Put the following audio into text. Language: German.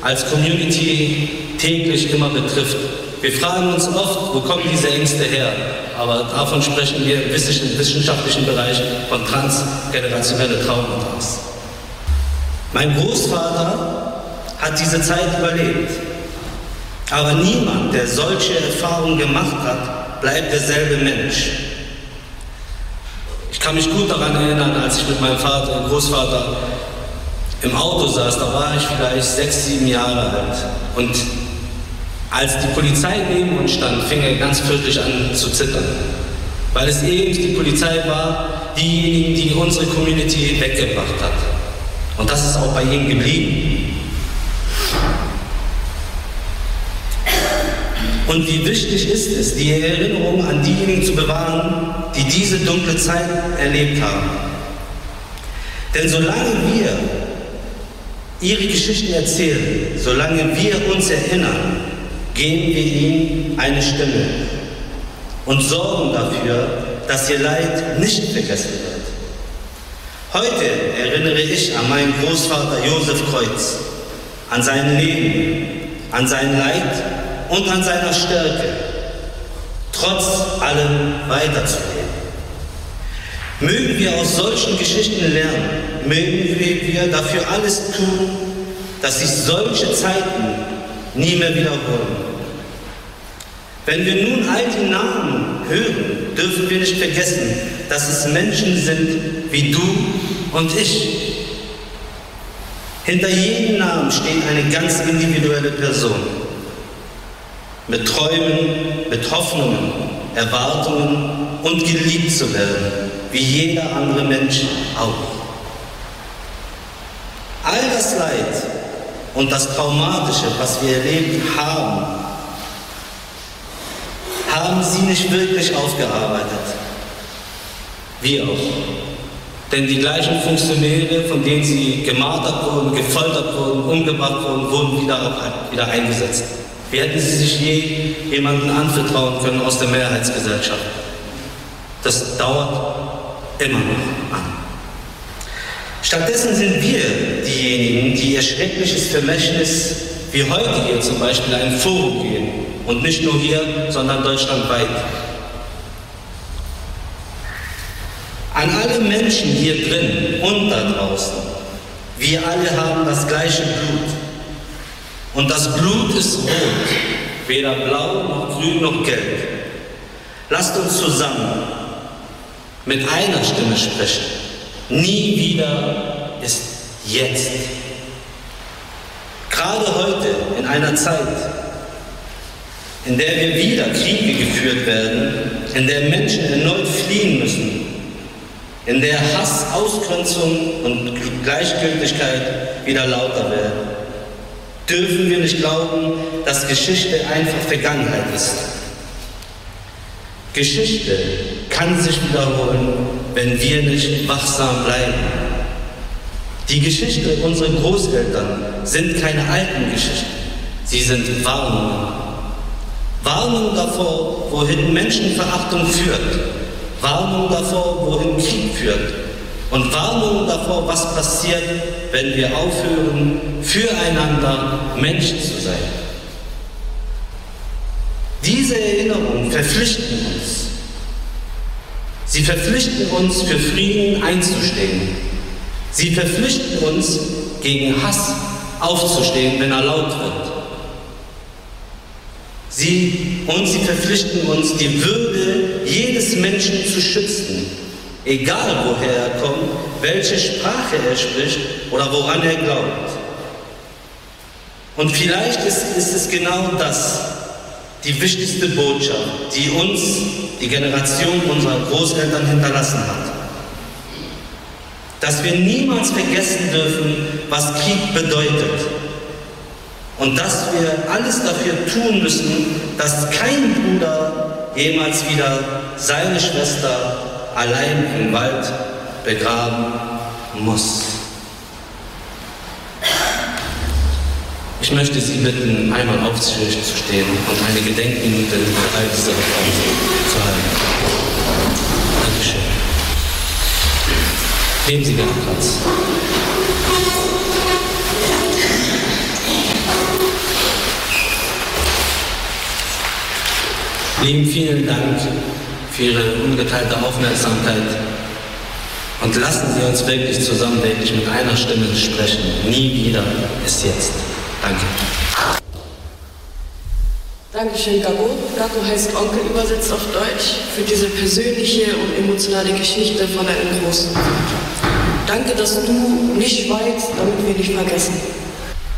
als Community täglich immer betrifft. Wir fragen uns oft, wo kommen diese Ängste her? Aber davon sprechen wir im wissenschaftlichen Bereich von transgenerationelle Traumata. Mein Großvater hat diese Zeit überlebt. Aber niemand, der solche Erfahrungen gemacht hat, bleibt derselbe Mensch. Ich kann mich gut daran erinnern, als ich mit meinem Großvater im Auto saß, da war ich vielleicht 6, 7 Jahre alt. Und als die Polizei neben uns stand, fing er ganz fürchterlich an zu zittern. Weil es eben die Polizei war, diejenigen, die unsere Community weggebracht hat. Und das ist auch bei ihm geblieben. Und wie wichtig ist es, die Erinnerung an diejenigen zu bewahren, die diese dunkle Zeit erlebt haben. Denn solange wir ihre Geschichten erzählen, solange wir uns erinnern, geben wir ihnen eine Stimme und sorgen dafür, dass ihr Leid nicht vergessen wird. Heute erinnere ich an meinen Großvater Josef Kreuz, an sein Leben, an sein Leid und an seiner Stärke, trotz allem weiterzuleben. Mögen wir aus solchen Geschichten lernen, mögen wir dafür alles tun, dass sich solche Zeiten nie mehr wiederholen. Wenn wir nun all die Namen hören, dürfen wir nicht vergessen, dass es Menschen sind wie du und ich. Hinter jedem Namen steht eine ganz individuelle Person. Mit Träumen, mit Hoffnungen, Erwartungen und geliebt zu werden, wie jeder andere Mensch auch. All das Leid und das Traumatische, was wir erlebt haben, haben sie nicht wirklich aufgearbeitet. Wir auch. Denn die gleichen Funktionäre, von denen sie gemartert wurden, gefoltert wurden, umgebracht wurden, wurden wieder eingesetzt. Wie hätten sie sich je jemanden anvertrauen können aus der Mehrheitsgesellschaft? Das dauert immer noch an. Stattdessen sind wir diejenigen, die ihr schreckliches Vermächtnis, wie heute hier zum Beispiel, ein Forum geben. Und nicht nur hier, sondern deutschlandweit. An alle Menschen hier drin und da draußen. Wir alle haben das gleiche Blut. Und das Blut ist rot, weder blau noch grün noch gelb. Lasst uns zusammen mit einer Stimme sprechen. Nie wieder ist jetzt. Gerade heute, in einer Zeit, in der wir wieder Kriege geführt werden, in der Menschen erneut fliehen müssen, in der Hass, Ausgrenzung und Gleichgültigkeit wieder lauter werden, dürfen wir nicht glauben, dass Geschichte einfach Vergangenheit ist. Geschichte kann sich wiederholen, wenn wir nicht wachsam bleiben. Die Geschichte unserer Großeltern sind keine alten Geschichten, sie sind Warnungen. Warnungen davor, wohin Menschenverachtung führt. Warnungen davor, wohin Krieg führt. Und Warnungen davor, was passiert, wenn wir aufhören, füreinander Menschen zu sein. Diese Erinnerungen verpflichten uns. Sie verpflichten uns, für Frieden einzustehen. Sie verpflichten uns, gegen Hass aufzustehen, wenn er laut wird. Sie verpflichten uns, die Würde jedes Menschen zu schützen, egal woher er kommt, welche Sprache er spricht oder woran er glaubt. Und vielleicht ist es genau das, die wichtigste Botschaft, die uns, die Generation unserer Großeltern hinterlassen hat. Dass wir niemals vergessen dürfen, was Krieg bedeutet. Und dass wir alles dafür tun müssen, dass kein Bruder jemals wieder seine Schwester allein im Wald begraben muss. Ich möchte Sie bitten, einmal aufzustehen und eine Gedenkminute für all diese Reformen zu halten. Dankeschön. Nehmen Sie gerne Platz. Lieben, vielen Dank für Ihre ungeteilte Aufmerksamkeit und lassen Sie uns wirklich zusammen mit einer Stimme sprechen. Nie wieder ist jetzt. Danke. Dankeschön, Gabo. Gabo heißt Onkel übersetzt auf Deutsch für diese persönliche und emotionale Geschichte von einem Großen. Danke, dass du nicht schweigst, damit wir nicht vergessen.